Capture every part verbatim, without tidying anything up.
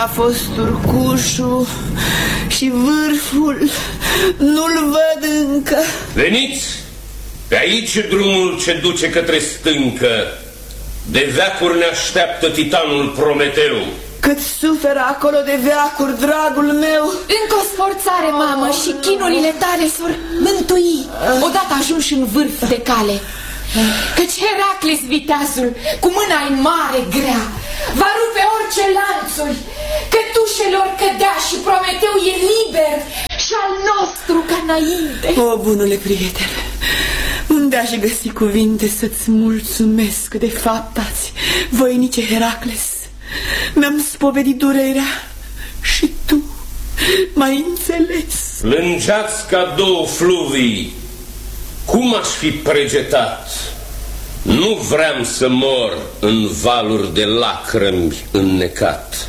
a fost urcușul și vârful nu-l văd încă. Veniți! Pe aici e drumul ce duce către stâncă. De veacuri ne așteaptă titanul Prometeu. Cât suferă acolo de veacuri, dragul meu. Încă o sforțare, mamă, și chinurile tale s-or mântui odată ajunși în vârf de cale. Căci Heracles, viteazul, cu mâna în mare grea, va rupe orice lanțuri, cătușelor cădea și Prometeu e liber și al nostru ca înainte. O, bunule prieten, unde aș găsi cuvinte să-ți mulțumesc de faptați, voinice Heracles? Mi-am spovedit durerea și tu m-ai înțeles. Plângeați ca două fluvii. Cum aș fi pregetat? Nu vreau să mor în valuri de lacrimi înnecat.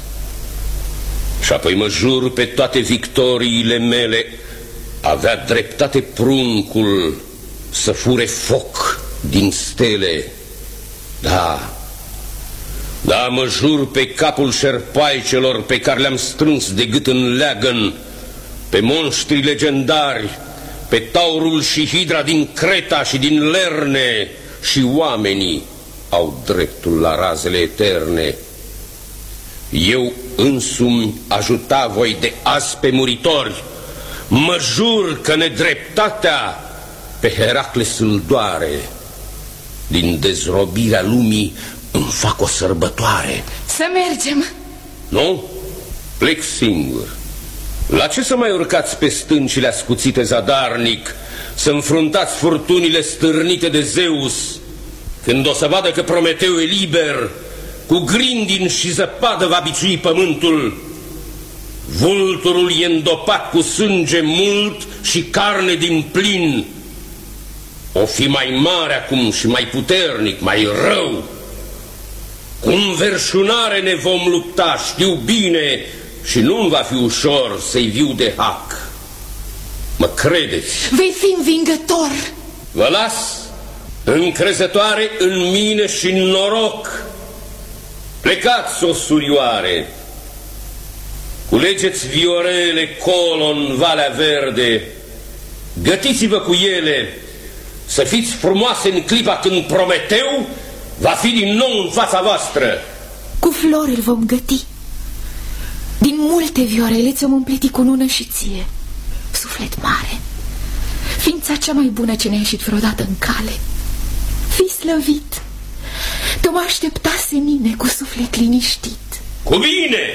Și apoi mă jur pe toate victoriile mele, avea dreptate pruncul să fure foc din stele. Da, da, mă jur pe capul șerpaicelor pe care le-am strâns de gât în leagăn, pe monștri legendari, pe taurul și hidra din Creta și din Lerne, și oamenii au dreptul la razele eterne. Eu însumi ajuta voi de azi pe muritori. Mă jur că nedreptatea pe Heracles îl doare. Din dezrobirea lumii îmi fac o sărbătoare. Să mergem. Nu? Plec singur. La ce să mai urcați pe stâncile ascuțite zadarnic, să înfruntați furtunile stârnite de Zeus, când o să vadă că Prometeu e liber, cu grindin și zăpadă va biciui pământul? Vulturul e îndopat cu sânge mult și carne din plin. O fi mai mare acum și mai puternic, mai rău. Cu înverșunare ne vom lupta, știu bine, și nu-mi va fi ușor să-i viu de hac. Mă credeți? Vei fi învingător. Vă las încrezătoare în mine și în noroc. Plecați, o surioare, culegeți viorele colo în Valea Verde, gătiți-vă cu ele, să fiți frumoase în clipa când Prometeu va fi din nou în fața voastră. Cu flori îl vom găti. Din multe viorele ți-om împleti cu nună și ție, suflet mare, ființa cea mai bună ce ne-a ieșit vreodată în cale. Fii slăvit, te-om aștepta senine cu suflet liniștit. Cu bine!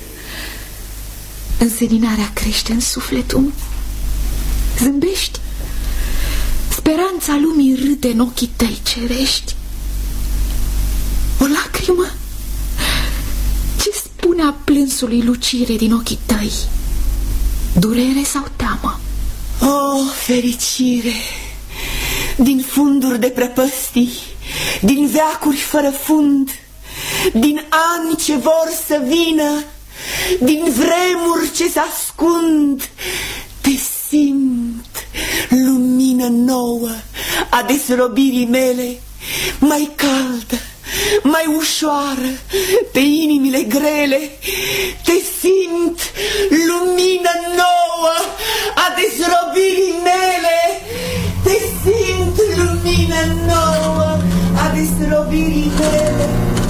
Înseninarea crește în sufletul. Zâmbești, speranța lumii râde în ochii tăi cerești. O lacrimă, ce spune a plânsului lucire din ochii tăi? Durere sau teamă? O, fericire! Din funduri de prăpăstii, din veacuri fără fund, din ani ce vor să vină, din vremuri ce se ascund, te simt, lumină nouă a desrobirii mele, mai caldă, mai ușoară pe inimile grele. Te simt, lumină nouă a desrobirii mele. Te simt, lumină nouă a desrobirii mele.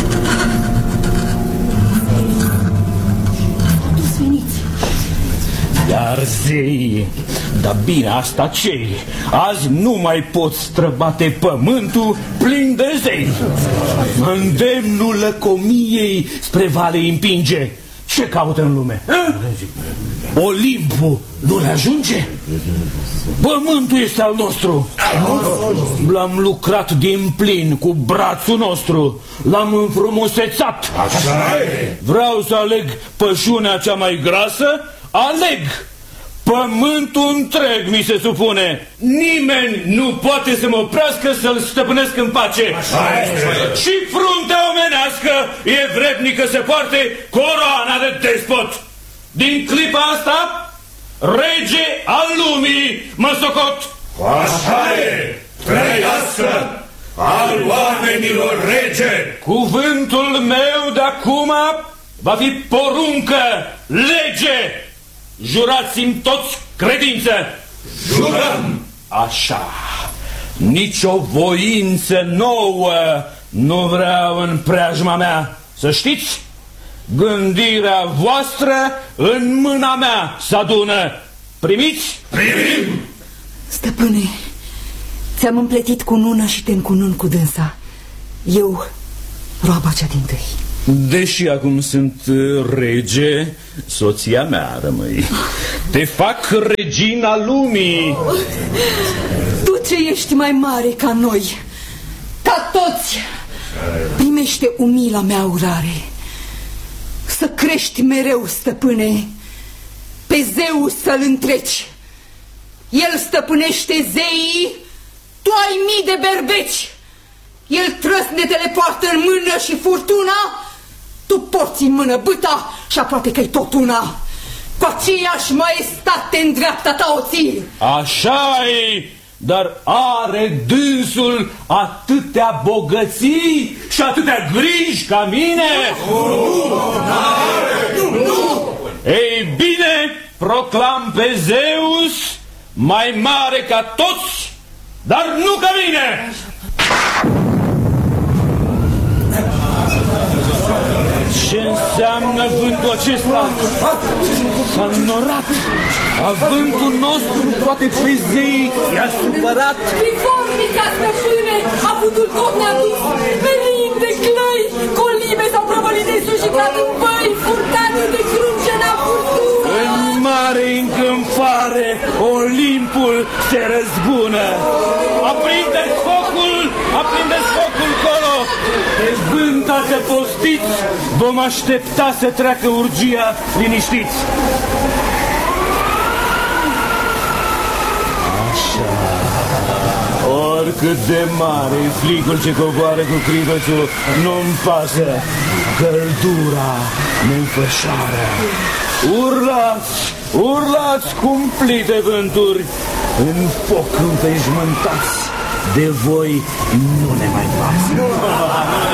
Iar zei, dar bine, asta ce-i? Azi nu mai pot străbate pământul plin de zei. Îndemnul lăcomiei spre vale împinge. Ce caută în lume? A? Olimpul nu le ajunge? Pământul este al nostru. L-am lucrat din plin cu brațul nostru. L-am înfrumusețat. Vreau să aleg pășunea cea mai grasă. Aleg! Pământul întreg mi se supune. Nimeni nu poate să mă oprească să-l stăpânesc în pace. Și fruntea omenească e vrednică să poarte coroana de despot. Din clipa asta, rege al lumii mă socot. Așa e! Trăiască al oamenilor rege! Cuvântul meu de acum va fi poruncă, lege. Jurați-mi toți credință. Jurăm! Așa. Nici o voință nouă nu vreau în preajma mea. Să știți, gândirea voastră în mâna mea se adună. Primiți? Primim! Stăpâne, ți-am împletit cununa și te încunun cu dânsa. Eu, roaba cea dintâi. Deși acum sunt rege, soția mea rămâi. Te fac regina lumii. Tu ce ești mai mare ca noi, ca toți, primește umila mea urare. Să crești mereu, stăpâne, pe Zeus să-l întreci. El stăpânește zeii, tu ai mii de berbeci. El trăsnetele poartă în mână și furtuna, tu porți în mână bâta și aproape că-i tot una. Cu aceeași maestate în dreapta ta o ții. Așa-i, dar are dânsul atâtea bogății și atâtea griji ca mine? Nu, nu, nu! Ei bine, proclam pe Zeus mai mare ca toți, dar nu ca mine! Ce înseamnă vântul acesta? S-a înnorat. Avântul nostru poate pe zei i-a supărat. Prifornica, stăpâne, avutul tot ne-a dus, venind de clăi, colime s-au prăvălit de sus și cad în băi, furtate de crâncena furtună. În mare încânfare, Olimpul se răzbună. Aprindeți focul, aprindeți focul colo. Pe vânta să postiți, vom aștepta să treacă urgia liniștiți. Așa. Oricât de mare e flicul ce coboară cu crivățul, nu-mi pasă. Căldura ne înfășoară. Urlați, urlați cumplite vânturi, în foc înveșmântați, de voi nu ne mai pasă.